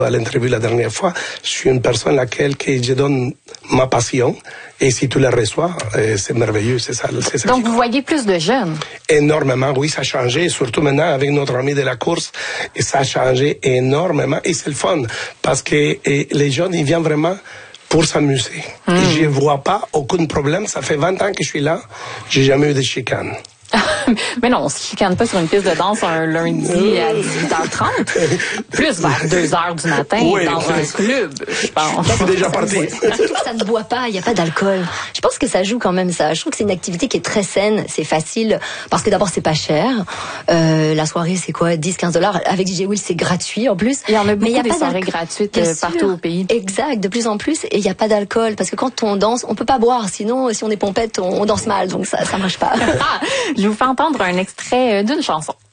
À l'interview la dernière fois, je suis une personne à laquelle je donne ma passion. Et si tu la reçois, c'est merveilleux, c'est ça. Donc, vous voyez plus de jeunes? Énormément, oui, ça a changé. Surtout maintenant avec notre ami de la course, et ça a changé énormément. Et c'est le fun, parce que les jeunes, ils viennent vraiment pour s'amuser. Et je vois pas aucun problème. Ça fait 20 ans que je suis là. J'ai jamais eu de chicane. Mais non, on se chicane pas sur une piste de danse un lundi à 18h30. Plus vers 2h du matin, oui, dans un club, je pense. C'est déjà parti. Surtout que ça ne boit pas, il n'y a pas d'alcool. Je pense que ça joue quand même ça. Je trouve que c'est une activité qui est très saine, c'est facile, parce que d'abord c'est pas cher. La soirée c'est quoi, 10-15 $. Avec DJ Will c'est gratuit en plus. Il y en a beaucoup des soirées gratuites partout au pays. Exact, de plus en plus. Et il n'y a pas d'alcool, parce que quand on danse, on peut pas boire. Sinon, si on est pompette, on danse mal. Donc ça marche pas. Je vous fais entendre un extrait d'une chanson.